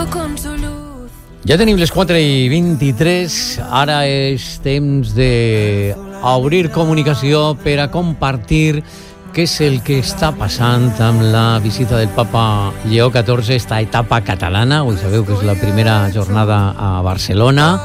con su luz. Ja tenim les 4:23, ara és temps d'obrir comunicació per a compartir què és el que està passant amb la visita del papa Lleó XIV, esta etapa catalana. Avui sabeu que és la primera jornada a Barcelona.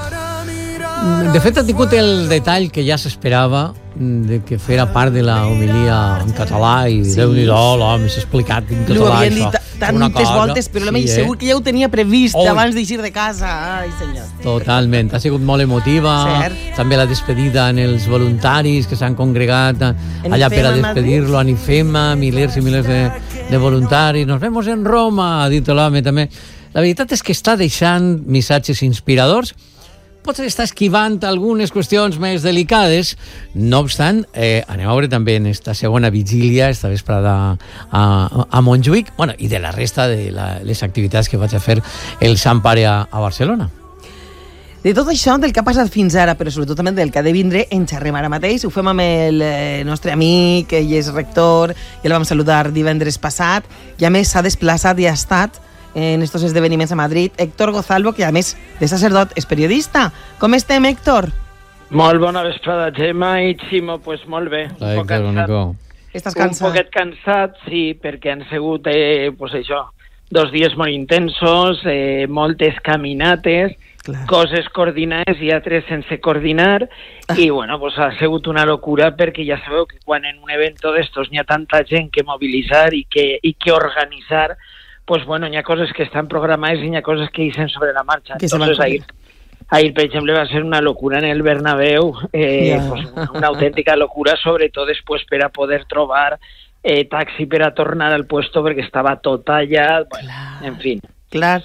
De fet, ha tingut el detall que ja s'esperava, de que fera part de la homilia en català, i sí. Déu-n'hi-do, l'home s'ha explicat en català. Ho havien dit tantes voltes, però l'home segur que ja ho tenia previst abans d'eixir de casa. Ai, senyor. Totalment, ha sigut molt emotiva. Cert. També la despedida en els voluntaris que s'han congregat allà per a despedir-lo, a Nifema, milers i milers de voluntaris. Nos vemos en Roma, ha dit l'home també. La veritat és que està deixant missatges inspiradors. Potser està esquivant algunes qüestions més delicades. No obstant, anem a veure també en esta segona vigília, esta vesprada a Montjuïc, bueno, i de la resta de les activitats que vaig a fer el Sant Pare a Barcelona. De tot això, del que ha passat fins ara, però sobretot també del que ha de vindre, en xerrem ara mateix. Ho fem amb el nostre amic, ell és rector, i el vam saludar divendres passat, i a més s'ha desplaçat i ha estat en estos esdeveniments a Madrid, Héctor Gozalvo, que a més de sacerdot és periodista. Com estem, Héctor? Molt bona vesprada, Gemma i Ximo, pues molt bé. Un Estàs cansat? Un poquet cansat, sí, perquè han sigut, pues això, 2 dies molt intensos, moltes caminates, clar, coses coordinades i altres sense coordinar, i bueno, pues ha sigut una locura, perquè ja sabeu que quan en un evento d'estos n'hi ha tanta gent que mobilitzar i que organitzar, pues bueno, hi ha coses que estan programades i hi ha coses que dicen sobre la marcha. Entonces, ahir, per exemple, va ser una locura en el Bernabéu, pues una autèntica locura, sobretot després per a poder trobar taxi per a tornar al puesto, perquè estava tot tallat, bueno, en fi. Clar,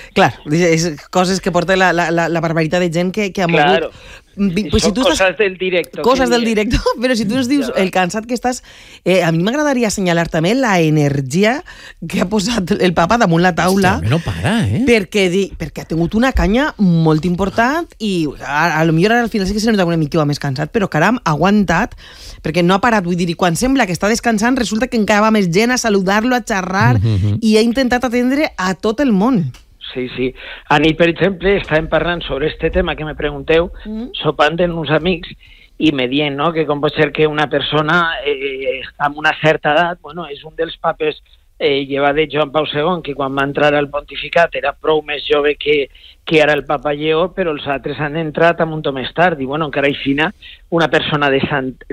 és coses que porta la barbaritat de gent que ha mogut. Pues si coses del directo. Coses del directo, però si tu ens dius el cansat que estàs... a mi m'agradaria assenyalar també la energia que ha posat el papa damunt la taula. Hòstia, no para, Perquè ha tingut una canya molt important i a lo millor ara al final sí que se nota una mica més cansat, però caram, ha aguantat, perquè no ha parat, vull dir, i quan sembla que està descansant resulta que encara va més gent a saludar-lo, a xerrar, i ha intentat atendre a tot el món. Sí. A nit, per exemple, estàvem parlant sobre este tema que me pregunteu, sopant amb uns amics, i me dient, no?, que com pot ser que una persona amb una certa edat, bueno, és un dels papes llevat de Joan Pau II, que quan va entrar al pontificat era prou més jove que ara el papa Lleó, però els altres han entrat un munt més tard, i bueno, encara aixina, una persona de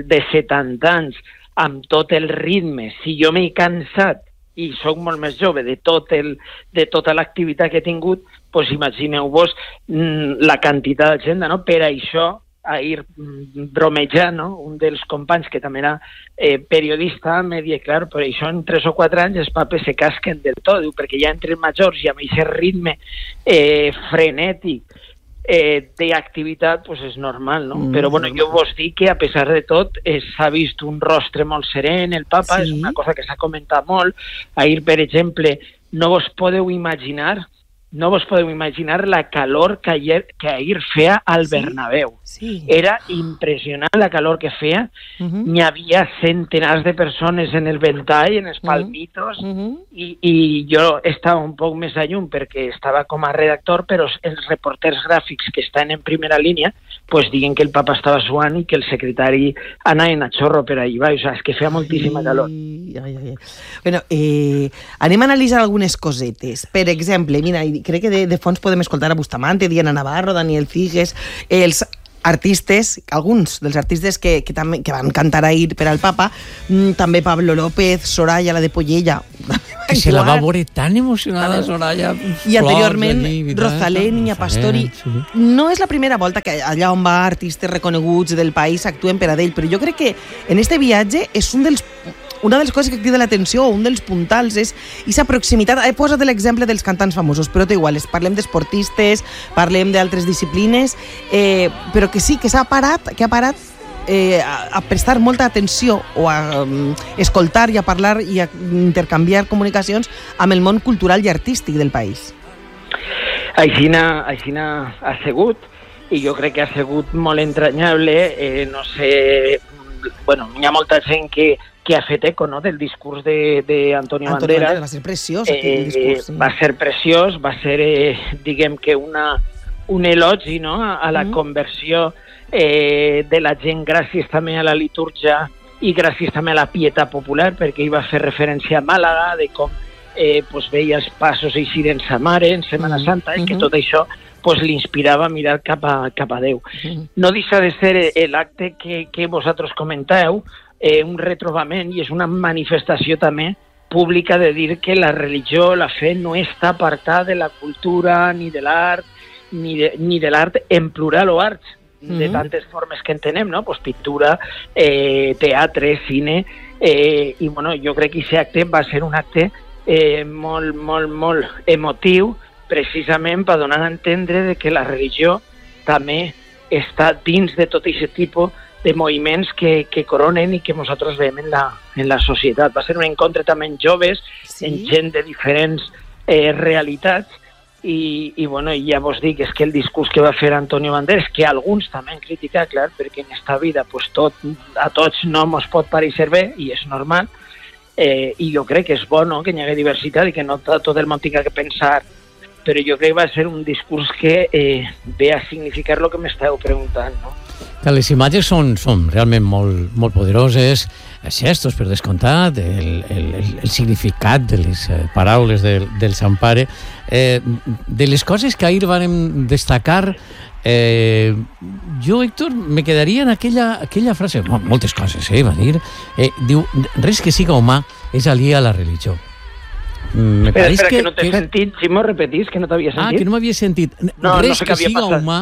70 anys, amb tot el ritme, si jo m'he cansat, i sóc molt més jove de tota l'activitat que he tingut, doncs imagineu-vos la quantitat de gent, no? Per això, ahir bromejant, no? Un dels companys que també era periodista m'ha dit, clar, per això en 3 o 4 anys els papes se casquen del tot, perquè ja entre majors i amb aquest ritme frenètic d'activitat, pues és normal, no? Però bueno, jo vos dic que a pesar de tot s'ha vist un rostre molt serè, el papa, és una cosa que s'ha comentat molt. Ahir, per exemple, no vos podeu imaginar la calor que ahir feia al Bernabéu. Era impressionant la calor que feia. N'hi havia centenars de persones en el ventall, en els palmitos, i jo estava un poc més a llum perquè estava com a redactor, però els reporters gràfics que estan en primera línia pues diuen que el papa estava suant i que el secretari anaven a xorro per allà baix. O sigui, és que feia moltíssima calor. Bueno, anem a analitzar algunes cosetes. Per exemple, mira, crec que de fons podem escoltar a Bustamante, Diana Navarro, Daniel Cigues, els artistes, alguns dels artistes que van cantar ahir per al papa, també Pablo López, Soraya, la de Pollella, que se la va veure tan emocionada, Soraya, i anteriorment Rosalén, Niña Pastori. No és la primera volta que allà on va artistes reconeguts del país actuen per a d'ell, però jo crec que en este viatge és una de les coses que crida l'atenció, un dels puntals, és aquesta proximitat. He posat l'exemple dels cantants famosos, però igual, parlem d'esportistes, parlem d'altres disciplines, però que sí, que ha parat a prestar molta atenció o a escoltar i a parlar i a intercanviar comunicacions amb el món cultural i artístic del país. Aixina ha sigut, i jo crec que ha sigut molt entranyable, no sé, bueno, hi ha molta gent que ha fet eco, no?, del discurs d'Antonio Banderas. Va ser preciós, aquell discurs. Sí. Va ser preciós, va ser, diguem que un elogi, no?, a la conversió de la gent gràcies també a la litúrgia i gràcies també a la pietat popular, perquè hi va fer referència a Màlaga, de com pues veia els passos així d'en sa mare, en Setmana Santa, i que tot això pues l'inspirava a mirar cap a Déu. No deixa de ser l'acte que vosaltres comenteu, un retrobament, i és una manifestació també pública de dir que la religió, la fe, no està apartada de la cultura, ni de l'art, ni de l'art en plural o arts, de tantes formes que entenem, no? Pues pintura, teatre, cine, i bueno, jo crec que aquest acte va ser un acte molt, molt, molt emotiu, precisament per donar a entendre que la religió també està dins de tot aquest tipus de moviments que coronen i que nosaltres veiem en la societat. Va ser un encontre també en joves, en gent de diferents realitats, i bueno, ja vos dic, és que el discurs que va fer Antonio Banderas, que alguns també han criticat, clar, perquè en esta vida pues, a tots no ens pot pareixer bé, i és normal, i jo crec que és bo, no?, que hi hagi diversitat i que no tot el món tinga que pensar, però jo crec que va ser un discurs que ve a significar el que m'estàveu preguntant, no? Les imatges són realment molt, molt poderoses, els gestos, per descomptat, el significat de les paraules del Sant Pare. De les coses que ahir vam destacar, jo, Héctor, me quedaria en aquella frase, moltes coses, va dir, diu, res que siga humà és aliè a la religió. Espera, que no t'he sentit, si m'ho repetís, que no t'havia sentit. Que no m'havia sentit. Res que siga humà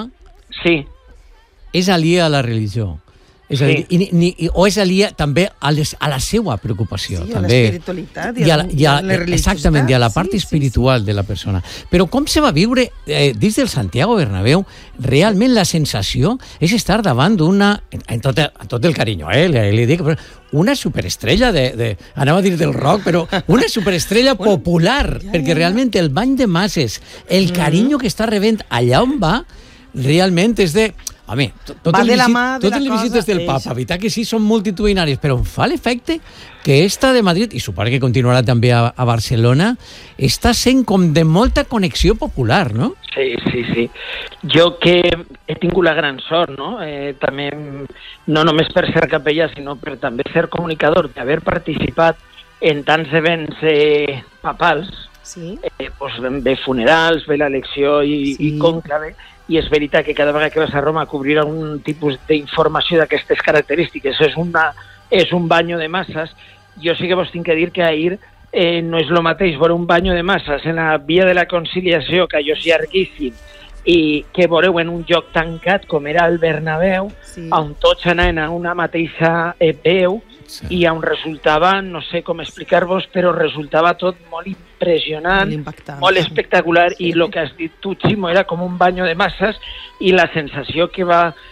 és aliè a la religió. És a dir, o és aliè també a la seva preocupació. Sí, també. A l'espiritualitat i a la religiositat. Exactament, i a la part espiritual de la persona. Però com se va viure dins del Santiago Bernabéu, realment la sensació és estar davant d'una, amb tot el carinyo, li dic, una superestrella anava a dir del rock, però una superestrella popular, perquè realment el bany de masses, el carinyo que està rebent allà on va, realment és de... Home, totes les visites del Papa, veritat que sí, són multitudinàries, però em fa l'efecte que esta de Madrid, i suposo que continuarà també a Barcelona, està sent com de molta connexió popular, no? Sí. Jo que he tingut la gran sort, no? També, no només per ser capellà, sinó per també ser comunicador, d'haver participat en tants events papals, pues, ve funerals, ve l'elecció i conclave, i és veritat que cada vegada que vas a Roma a cobrir algun tipus d'informació d'aquestes característiques és un banyo de masses. Jo sí que vos tinc que dir que ahir no és el mateix veure un banyo de masses en la via de la conciliació, que allò és llarguíssim, i que veureu en un lloc tancat com era el Bernabéu, on tots anaven a una mateixa veu, i on resultava, no sé com explicar-vos, però resultava tot molt impressionant, molt espectacular, i el que has dit tu, Ximo, era com un banyo de masses, i la sensació que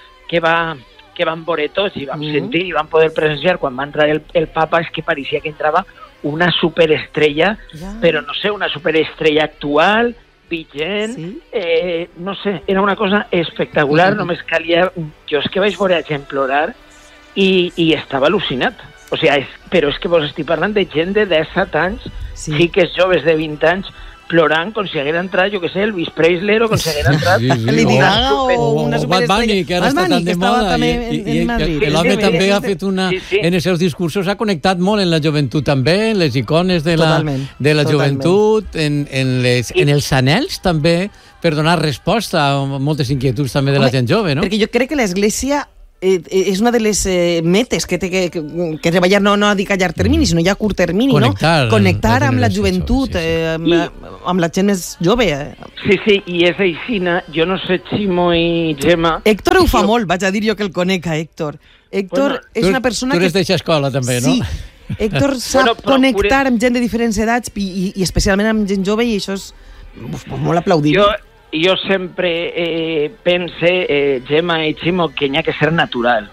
vam veure tots i vam sentir i vam poder presenciar quan va entrar el Papa és que pareixia que entrava una superestrella, però no sé, una superestrella actual, vigent, no sé, era una cosa espectacular, només calia... Jo és que vaig veure gent plorar i estava al·lucinat. O sigui, però és que vos estic parlant de gent de 17 anys, xiques joves de 20 anys, plorant com si haguera entrat, jo què sé, Elvis Presley o com si haguera entrat... Lady Gaga o una Bad Bunny, que ara està tan de moda. I l'home també ha fet una... En els seus discursos ha connectat molt en la joventut també, en les icones de la joventut, en els anhels també, per donar resposta a moltes inquietuds també de la gent jove, no? Perquè jo crec que l'Església és una de les metes que té que treballar, no dic a llarg termini, sinó ja a curt termini, connectar amb la joventut, amb la gent més jove. Sí, i és aixina, jo no sé, Ximo i Gemma... Héctor ho fa molt, vaig a dir jo que el conec a Héctor. Héctor és una persona que... Tu eres d'eixa escola també, no? Sí, Héctor sap connectar amb gent de diferents edats i especialment amb gent jove, i això és molt aplaudible. Jo sempre pense, Gemma i Ximo, que n'hi ha que ser natural.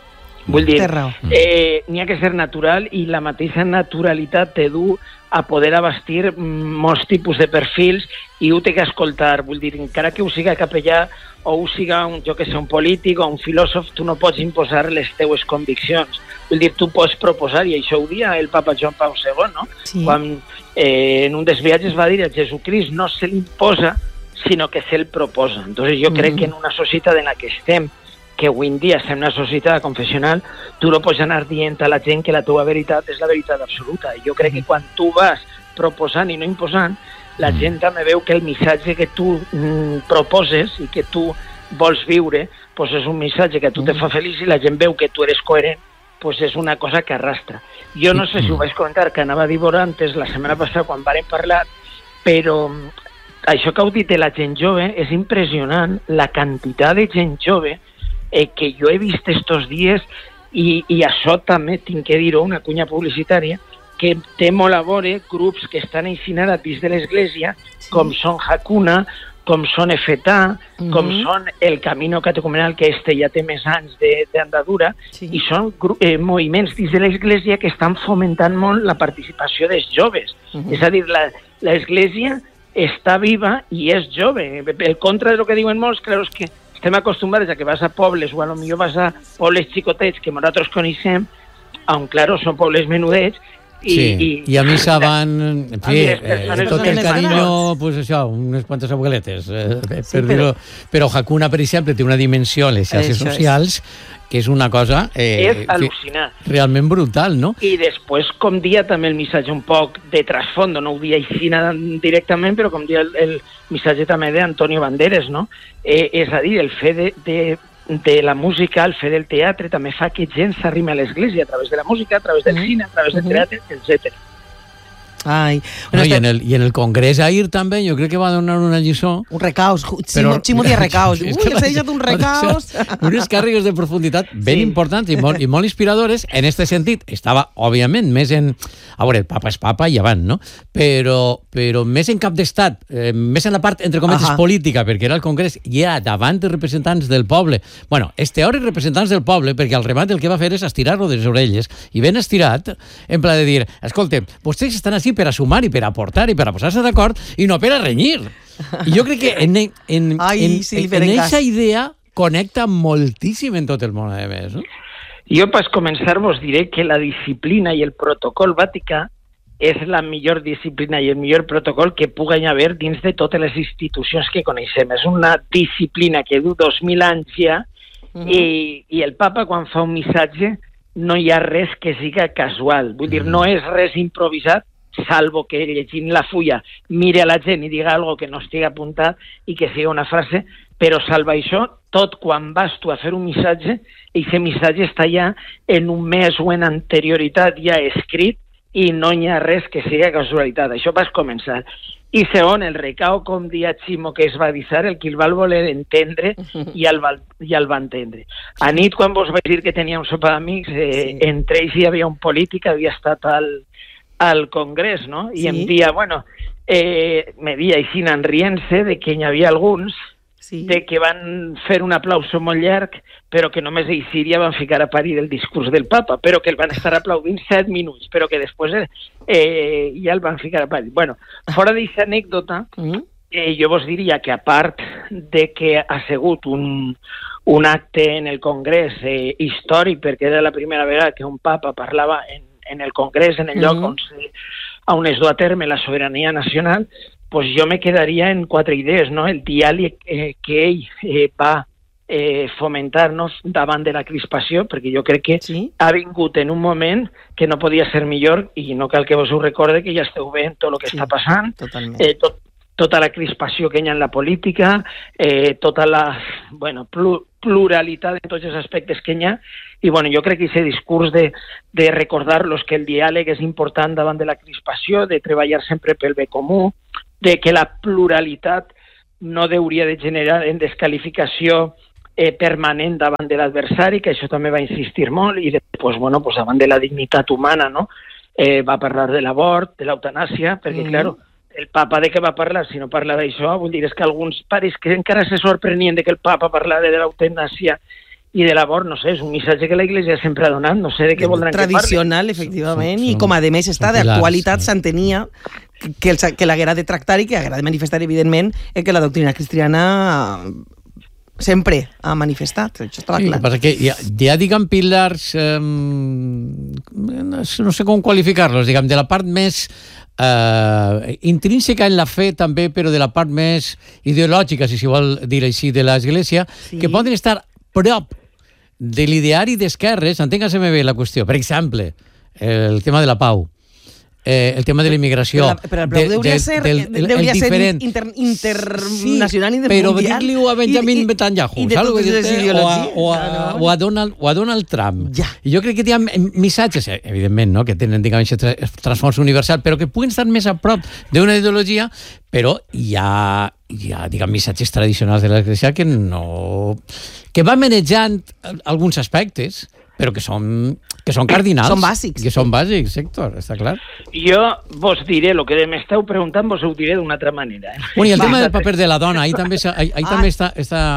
Vull dir, n'hi ha que ser natural i la mateixa naturalitat te du a poder abastir molts tipus de perfils i ho té que escoltar. Vull dir, encara que ho siga capellà o ho siga, un polític o un filòsof, tu no pots imposar les teues conviccions. Vull dir, tu pots proposar, i això ho dia el papa Joan Pau II, no? Sí. Quan en un dels viatges va dir a Jesucrist no se l'imposa, sinó que se'l proposa. Entonces jo crec que en una societat en la que estem, que avui en dia estem en una societat confessional, tu no pots anar dient a la gent que la teva veritat és la veritat absoluta. Jo crec que quan tu vas proposant i no imposant, la gent també veu que el missatge que tu proposes i que tu vols viure pues és un missatge que a tu te fa feliç i la gent veu que tu eres coherent, pues és una cosa que arrastra. Jo no sé si ho vaig comentar, que anava a dir antes la setmana passada quan vàrem parlar, però això que heu dit de la gent jove és impressionant, la quantitat de gent jove que jo he vist estos dies i això també tinc que dir-ho, una cunya publicitària, que té molt a veure grups que estan ensinats dins de l'Església, com són Hakuna, com són EFETA, com són el Camino Catecumenal, que ja té més anys d'andadura, i són moviments dins de l'Església que estan fomentant molt la participació dels joves. És a dir, l'Església està viva i és jove. El contra del que diuen molts, clar, és que estem acostumbrats a que vas a pobles o a lo millor vas a pobles xicotets que nosaltres coneixem, on, claro, són pobles menudets, i a missa van, en fi, tot el carinyo, pues això, unes quantes abueletes, per dir-ho. Però Hakuna, per exemple, té una dimensió en les xarxes socials que és una cosa és al·lucinant, realment brutal, no? I després, com dia també el missatge un poc de trasfondo, no ho dia així directament, però com dia el missatge també d'Antonio Banderas, no? És a dir, el fet de la música, el fet del teatre, també fa que gent s'arrimi a l'Església a través de la música, a través del cine, a través del teatre, etc. Ai. No, i en el Congrés ahir també jo crec que va donar una lliçó. Un recaus, Ximo dia recaus. Ui, has deixat un recaus. Unes càrregues de profunditat ben importants i molt inspiradores. En aquest sentit, estava, òbviament, més en... A veure, el papa és papa i avant, no? Però més en cap d'estat, més en la part, entre cometes, política, perquè era el Congrés, ja davant de representants del poble. Bueno, els teòrics representants del poble, perquè al remat el que va fer és estirar-lo de les orelles, i ben estirat, en pla de dir, escolta, vostès estan així per a sumar i per a aportar i per a posar-se d'acord i no per a renyir. I jo crec que en aquesta idea connecta moltíssim en tot el món, a més. No? Jo, per començar, vos diré que la disciplina i el protocol vaticà és la millor disciplina i el millor protocol que pugui haver dins de totes les institucions que coneixem. És una disciplina que du 2.000 anys ja i el papa, quan fa un missatge, no hi ha res que siga casual. Vull dir, no és res improvisat, salvo que llegint la fulla mire a la gent i diga algo que no estigui apuntat i que sigui una frase, però salva això, tot quan vas tu a fer un missatge, i aquest missatge està ja en un mes o en anterioritat ja escrit i no hi ha res que sigui casualitat. Això vas començar. I segon, el recau, com dia Ximo, que es va avisar, el que el va voler entendre i el va entendre. A nit, quan vos vaig dir que tenia un sopar d'amics, entre ells hi havia un polític que havia estat al Congrés, no? I em dia, me dia així enrient-se de que hi havia alguns de que van fer un aplauso molt llarg, però que només a Síria van ficar a parir el discurs del papa, però que el van estar aplaudint 7 minuts, però que després ja el van ficar a parir. Bueno, fora d'aquesta anècdota, jo vos diria que a part de que ha sigut un acte en el Congrés històric, perquè era la primera vegada que un papa parlava en el Congrés, en el lloc on es du a terme la sobirania nacional, pues jo me quedaria en 4 idees, no? El diàleg que ell va fomentar-nos davant de la crispació, perquè jo crec que ha vingut en un moment que no podia ser millor, i no cal que vos ho recorde, que ja esteu veient tot el que està passant, tota la crispació que hi ha en la política, tota la pluralitat en tots els aspectes que hi ha, i jo crec que aquest discurs de recordar-los que el diàleg és important davant de la crispació, de treballar sempre pel bé comú, de que la pluralitat no hauria de generar en descalificació permanent davant de l'adversari, que això també va insistir molt, i després, davant de la dignitat humana, no? Va parlar de l'abort, de l'eutanàsia, perquè, clar, el papa de què va parlar? Si no parla d'això, vull dir, és que alguns pares que encara se sorprenien de que el papa parlava de l'eutanàsia i de l'amor, no sé, és un missatge que la Iglesia sempre ha donat, no sé de què voldran que parli. Tradicional, efectivament, i com a més està d'actualitat, s'entenia que l'haguera de tractar i que haguera de manifestar, evidentment, que la doctrina cristiana sempre ha manifestat, això està clar. El que passa que hi ha diguem, pilars, no sé com qualificar-los, diguem, de la part més intrínseca en la fe també, però de la part més ideològica, si s'hi vol dir així, de l'Església, que poden estar prop de l'ideari d'esquerres, entengues-me bé la qüestió. Per exemple, el tema de la pau, el tema de la immigració. Però deuria ser internacional i mundial. Però dir-li-ho a Benjamin Netanyahu, o a Donald Trump. I jo crec que hi ha missatges, evidentment, que tenen, diguem, transformació universal, però que puguen estar més a prop d'una ideologia, però hi ha diguem, missatges tradicionals de l'Església que va manejant alguns aspectes, però que són cardinals. Són bàsics. Que són bàsics, Héctor, està clar. Jo vos diré, el que m'esteu preguntant vos ho diré d'una altra manera. Bueno, i el tema del paper de la dona, ahí també està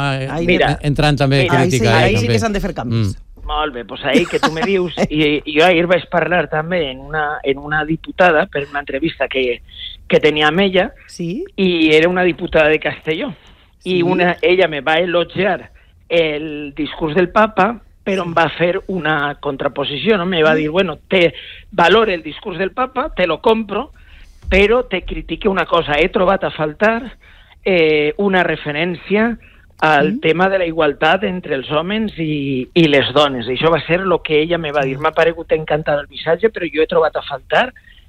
entrant també crítica. Ahí sí que s'han de fer canvis. Molt bé, doncs ahir que tu me dius, i jo ahir vaig parlar també en una diputada per una entrevista que tenia amb ella, i era una diputada de Castelló, i ella me va elogiar el discurs del papa, però em va fer una contraposició, no? Me va dir, bueno, te valoro el discurs del papa, te lo compro, però te critique una cosa. He trobat a faltar una referència al tema de la igualtat entre els homes i les dones. Això va ser el que ella me va dir. M'ha paregut encantat el missatge, però jo he trobat a faltar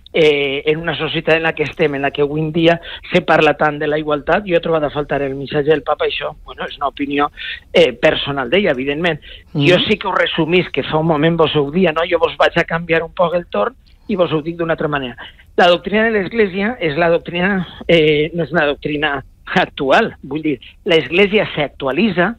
en una societat en la que estem, en la que avui en dia se parla tant de la igualtat, jo he trobat a faltar el missatge del papa. Això, bueno, és una opinió personal d'ella, evidentment. Jo sí que ho resumís, que fa un moment vos ho dia, no? Jo vos vaig a canviar un poc el torn i vos ho dic d'una altra manera. La doctrina de l'Església és la doctrina, no és una doctrina actual, vull dir, l'Església s'actualitza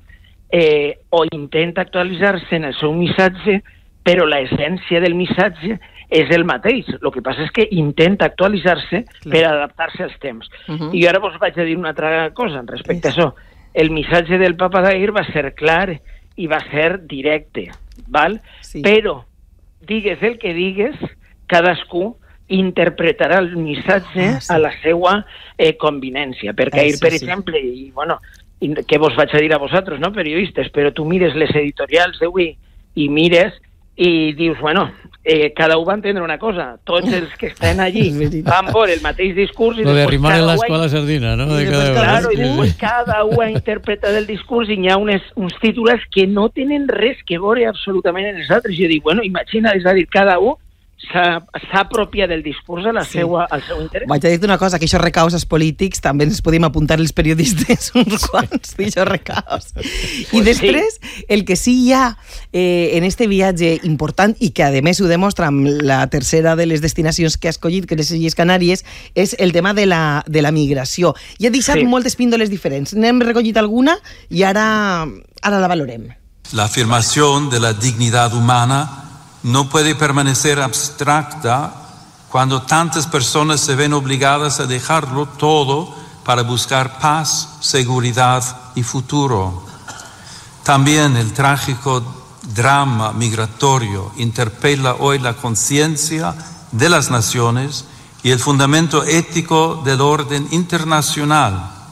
o intenta actualitzar-se en el seu missatge, però l'essència del missatge és el mateix. El que passa és que intenta actualitzar-se per adaptar-se als temps. I ara vos vaig a dir una altra cosa respecte a això. El missatge del papa d'ahir va ser clar i va ser directe, val? Però, digues el que digues, cadascú interpretarà el missatge a la seva conveniència. Perquè ahir, per exemple, i bueno, què vos vaig a dir a vosaltres, no, periodistes, però tu mires les editorials d'avui i mires i dius, bueno, cada un va entendre una cosa. Tots els que estan allí van por el mateix discurs i lo de arrimar en l'escola sardina, no? I després cada un ha interpretat el discurs i hi ha uns titulars que no tenen res que veure absolutament en els altres. Jo dic, bueno, imagina, és a dir, cada un s'apropia del discurs al seu interès. Vaig a dir-te una cosa, que això recaus als polítics també ens podem apuntar els periodistes uns quants d'això recaus. I després, el que sí hi ha en este viatge important i que a més ho demostra amb la tercera de les destinacions que ha escollit, que és les Illes Canàries, és el tema de la migració. I ha deixat moltes píndoles diferents. N'hem recollit alguna i ara la valorem. La afirmación de la dignidad humana no puede permanecer abstracta cuando tantas personas se ven obligadas a dejarlo todo para buscar paz, seguridad y futuro. También el trágico drama migratorio interpela hoy la conciencia de las naciones y el fundamento ético del orden internacional.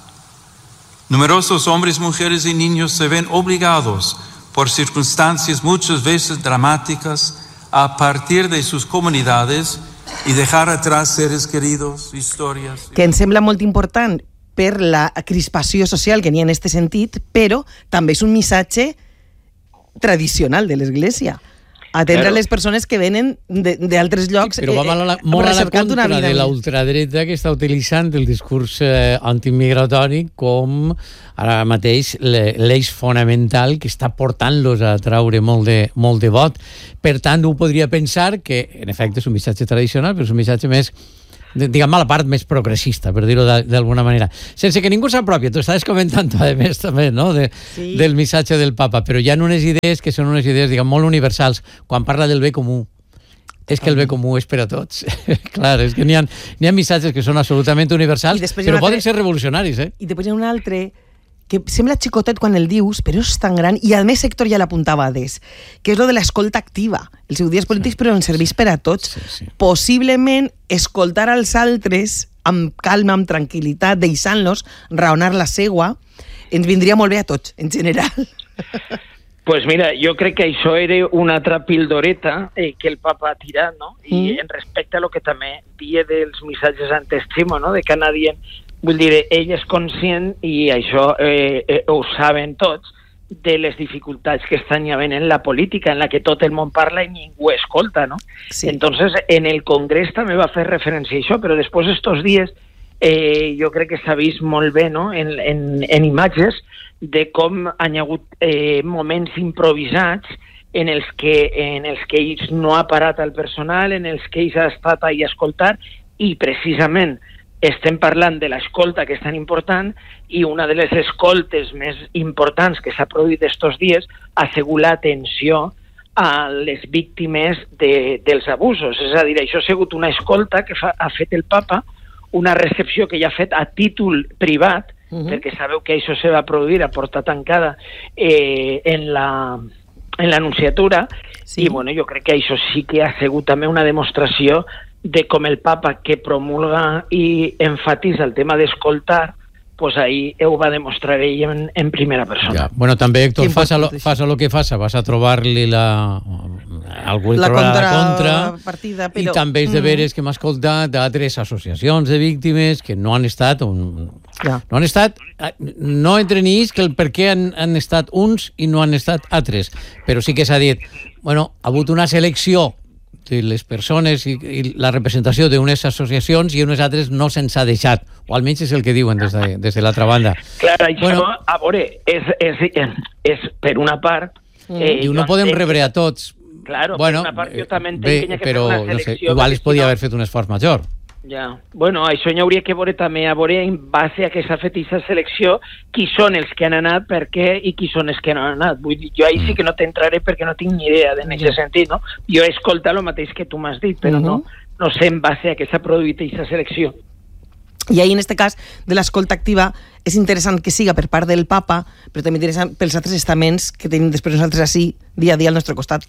Numerosos hombres, mujeres y niños se ven obligados por circunstancias muchas veces dramáticas a partir de sus comunidades y dejar atrás seres queridos, historias... Que em sembla molt important per la crispació social que n'hi ha en aquest sentit, però també és un missatge tradicional de l'Església. Atendre les persones que venen d'altres llocs però va molt a la contra de la ultradreta que està utilitzant el discurs antimigratori com ara mateix l'eix fonamental que està portant-los a traure molt de vot. Per tant, ho podria pensar que, en efecte, és un missatge tradicional, però és un missatge més, diguem, a la part més progressista, per dir-ho d'alguna manera. Sense que ningú s'apropia. Tu estaves comentant, a més, també, no?, del missatge del papa, però hi ha unes idees que són unes idees, diguem, molt universals. Quan parla del bé comú, és que el bé comú és per a tots. Clar, és que n'hi ha missatges que són absolutament universals, però poden ser revolucionaris, I després hi ha un altre que sembla xicotet quan el dius, però és tan gran, i a més Héctor ja l'apuntava des, que és lo de l'escolta activa. Els seus dies polítics, però ens serveix per a tots. Possiblement, escoltar als altres amb calma, amb tranquil·litat, deixant-los raonar la seua, ens vindria molt bé a tots, en general. Pues mira, jo crec que això era una altra pildoreta que el papa ha tirat, no? I en respecte a lo que també dia dels missatges antestimo, no? De cada dia, vull dir, ell és conscient, i això ho saben tots, de les dificultats que estan havent en la política, en la que tot el món parla i ningú escolta, no? Sí. Entonces, en el Congrés també va fer referència a això, però després estos dies jo crec que s'ha vist molt bé, no? En imatges de com han hagut moments improvisats en els que ells no ha parat el personal, en els que ells ha estat ahí a escoltar, i precisament estem parlant de l'escolta, que és tan important, i una de les escoltes més importants que s'ha produït estos dies ha sigut l'atenció a les víctimes dels abusos. És a dir, això ha sigut una escolta que ha fet el papa, una recepció que ja ha fet a títol privat, perquè sabeu que això se va produir a porta tancada en l'anunciatura, i bueno, jo crec que això sí que ha sigut també una demostració de com el papa, que promulga i enfatitza el tema d'escoltar, pues ahí ho va demostrar ell en primera persona. Ja. Bueno, també, Héctor, faça lo que faça, vas a trobar-li algú la contrapartida, però... I també és de veres que m'ha escoltat d'altres associacions de víctimes que no han estat no entre ells que el per què han estat uns i no han estat altres, però sí que s'ha dit, bueno, ha hagut una selecció de les persones i la representació d'unes associacions i unes altres no se'ns ha deixat, o almenys és el que diuen des de l'altra banda. Clar, això, a veure, és per una part... I no podem rebre a tots. Claro, per una part jo també entenc que però, fer una selecció... No sé, igual es podia haver fet un esforç major. Ja. Bueno, això hi hauria que veure també, en base a que s'ha fet aquesta selecció, qui són els que han anat, per què, i qui són els que no han anat. Vull dir, jo ahí sí que no t'entraré perquè no tinc ni idea en aquest sentit, no? Jo he escoltat el mateix que tu m'has dit, però no sé en base a què s'ha produït aquesta selecció. I ahí, en aquest cas, de l'escolta activa, és interessant que siga per part del papa, però també interessant pels altres estaments que tenim després nosaltres així, dia a dia al nostre costat.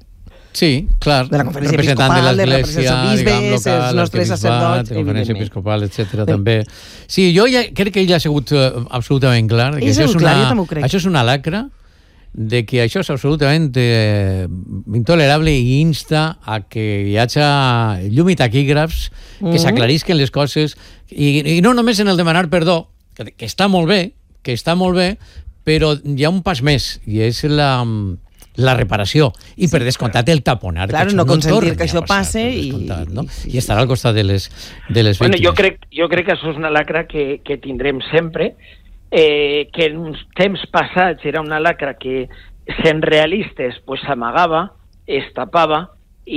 Sí, clar, de la conferència episcopal, de representació bisbes, els nostres sacerdots, de la conferència episcopal, etc. també. Sí, jo ja crec que ell ha sigut absolutament clar. Que això és una lacra, de que això és absolutament intolerable i insta a que hi hagi llum i taquígrafs, que s'aclarisquen les coses, i no només en el demanar perdó, que està molt bé, però hi ha un pas més, i és la reparació, i per descomptat el taponar, claro, no consentir que això passe i estar al costat de les víctimes. Bueno, jo crec que això és una lacra que tindrem sempre, que en uns temps passats era una lacra que, sent realistes, pues s'amagava, es tapava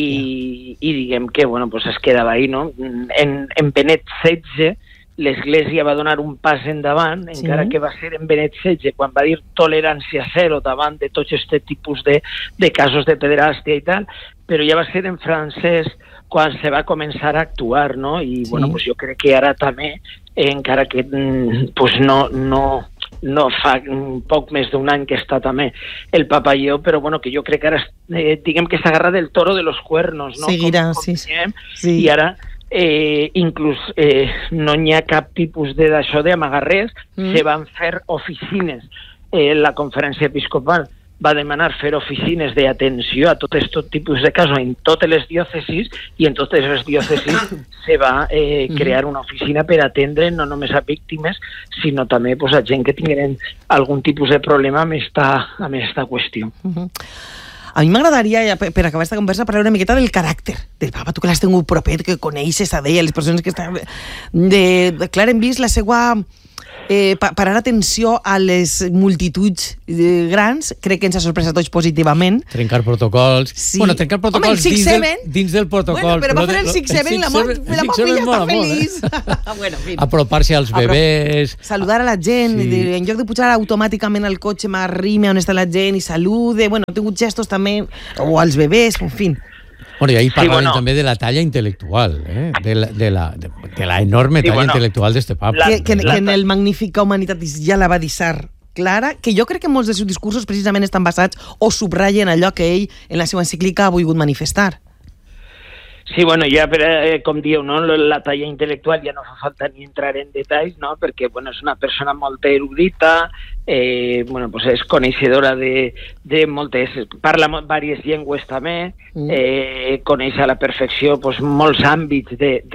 i diguem que bueno, pues es quedava ahí, no? En Benet XVI l'Església va donar un pas endavant, encara que va ser en Benet XVI, quan va dir tolerància zero davant de tots aquest tipus de casos de pederàstia i tal, però ja va ser en francès quan se va començar a actuar, no? I bueno, pues jo crec que ara també, encara que pues no fa poc més d'un any que està també el Papa Lleó, però bueno, que jo crec que ara diguem que s'agarra del toro de los cuernos, no? Seguirà, sí. I ara inclús no n'hi ha cap tipus d'això d'amagar res, se van fer oficines. La conferència episcopal va demanar fer oficines d'atenció a tot aquest tipus de casos en totes les diòcesis, i en totes les diòcesis se va crear una oficina per atendre no només a víctimes, sinó també pues, a gent que tingueren algun tipus de problema amb esta qüestió. A mi m'agradaria, per acabar aquesta conversa, parlar una miqueta del caràcter del papa. Tu que l'has tingut propet, que coneixes a ell, les persones que estan... Clar, hem vist la seva... parar atenció a les multituds grans, crec que ens ha sorprès a tots positivament. Trencar protocols. Sí. Bueno, trencar protocols dins del protocol. Bueno, però va fer el 6-7, la mort ja està feliç. Bueno, en fi. Apropar-se als bebès. Saludar a la gent, en lloc de pujar automàticament al cotxe, m'arrime on està la gent i salude. Bueno, ha tingut gestos també, o als bebès, en fi. Bueno, i ahí parlaven també de la talla intel·lectual, de la enorme talla intel·lectual d'este papa. Que en el Magnificat Humanitatis ja la va deixar clara, que jo crec que molts dels seus discursos precisament estan basats o subratllen allò que ell en la seva encíclica ha volgut manifestar. Sí, bueno, ja com dieu, no? La talla intel·lectual ja no fa falta ni entrar en detalls, no? Perquè bueno, és una persona molt erudita, bueno, pues és coneixedora de moltes, parla diverses llengües també, coneix a la perfecció pues, molts àmbits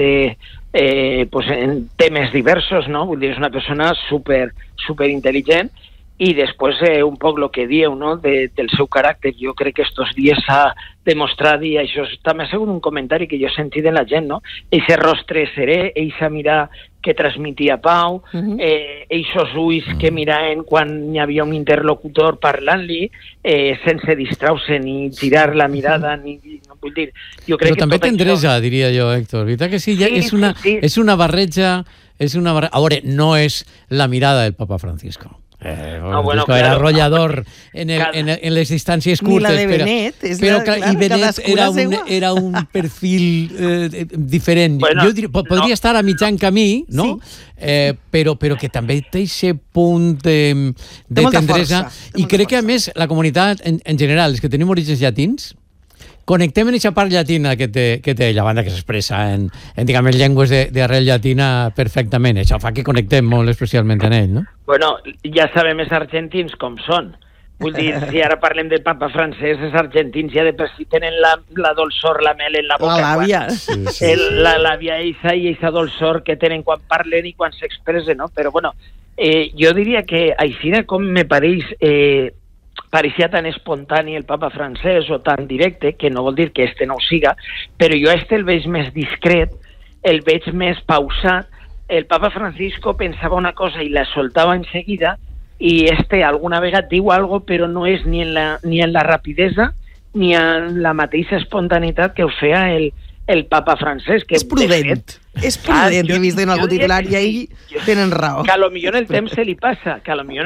pues, en temes diversos, no? Vull dir, és una persona super intel·ligent. I després un poc el que dieu, no? Del seu caràcter. Jo crec que estos dies s'ha demostrat, i això també ha sigut un comentari que jo he sentit de la gent, no? Eixe rostre serè, eixa mirar que transmetia pau, eixos ulls que miraven quan hi havia un interlocutor parlant-li, sense distraure ni girar la mirada, ni no vull dir... Jo crec però també tendresa, diria jo, Héctor. Veritat que sí? És una barreja... A veure, no és la mirada del Papa Francisco. Francisco era arrollador en les distàncies curtes. Ni la de Benet. I Benet era un perfil diferent. Bueno, podria estar a mitjan camí, no? Sí. Però que també té aquest punt de tendresa. I crec que, a més, la comunitat, en general, els que tenim orígens llatins, connectem en aquesta part llatina que té la banda, que s'expressa en diguem, llengües d'arrel llatina perfectament. Això fa que connectem molt especialment en ell, no? Bueno, ja sabem els argentins com són. Vull dir, si ara parlem del papa francès, els argentins ja de per si tenen la dolçor, la mel en la boca. La làbia. La làbia eixa i eixa dolçor que tenen quan parlen i quan s'expressen, no? Però, bueno, jo diria que així com me pareix... pareixia tan espontani el papa francès o tan directe, que no vol dir que este no ho siga, però jo el veig més discret, el veig més pausat. El papa Francisco pensava una cosa i la soltava en seguida, i alguna vegada diu algo, però no és ni en la rapidesa ni en la mateixa espontaneïtat que ho feia el papa francès. Que és prudent. És prudent, he vist en algun titular, i ahí tenen raó. Que a lo millor el temps se li passa,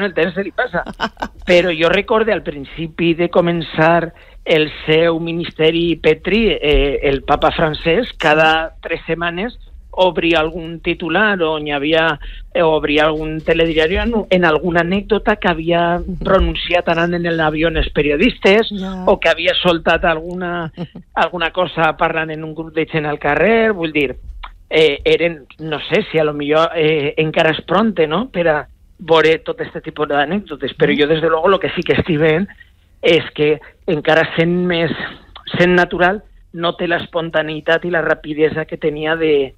però jo recordo al principi de començar el seu ministeri Petri, el papa francès, cada 3 setmanes obria algun titular o obria algun telediari en alguna anècdota que havia pronunciat anant en l'avió els periodistes, o que havia soltat alguna cosa parlant en un grup de gent al carrer. Vull dir, eren, no sé si a lo millor encara és pronte, no?, per a veure tot aquest tipus d'anècdotes, però jo des de luego el que sí que estic veient és que encara sent natural no té l'espontaneïtat i la rapidesa que tenia de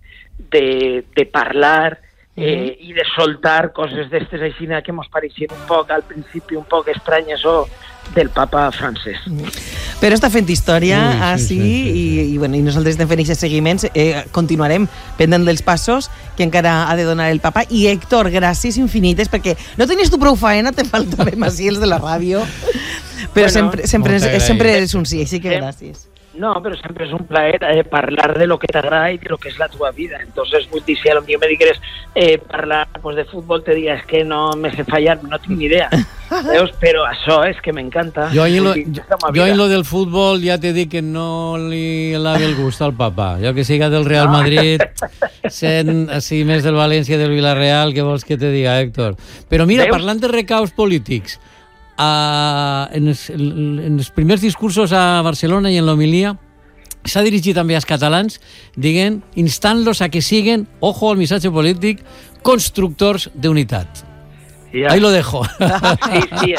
parlar i de soltar coses d'estes així que mos pareixien un poc al principi un poc estranyes o del papa francès. Però està fent història així i nosaltres estem fent aquests seguiments, continuarem pendent dels passos que encara ha de donar el papa. I Héctor, gràcies infinites, perquè no tenies tu prou faena, te faltaven així els de la ràdio, però sempre és un sí, així que gràcies. No, però sempre és un plaer parlar de lo que t'agrada i de lo que és la tua vida. Entonces, vull dir, si a lo millor me digueres parlar de futbol, te diria, és que no me sé fallar, no tinc ni idea. Veus? Però això és que m'encanta. Jo en lo del futbol ja te dic que no li lave el gust al papa. Jo que siga del Real Madrid, sent així més del València, del Villarreal, què vols que te diga, Héctor? Però mira, parlant de recaus polítics, en els primers discursos a Barcelona i en l'homilia s'ha dirigit també als catalans instant-los a que siguen, ojo al missatge polític, constructors d'unitat. Ahí lo dejo. Sí,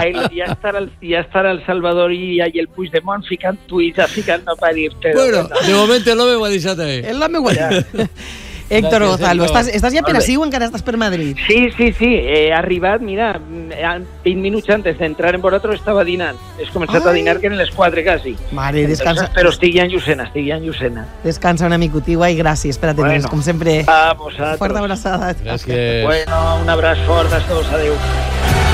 ja estarà el Salvador i el Puigdemont ficant tuits, ficant per dir-te. Bueno, de moment el home ho ha deixat ahí. El home ho ha deixat. Héctor Gonzalo, estàs ja per ací o encara estàs per Madrid? Sí, he arribat, mira, 20 minuts antes d'entrar en vosaltres estava dinant. He començat a dinar que en les 4 quasi. Mare, descansa. Però estic ja en Llucena. Descansa una micotigua i gràcies per atendre's, com sempre. A vosaltres. Forta abraçada. Gràcies. Bueno, un abraç fort a tots, adeu.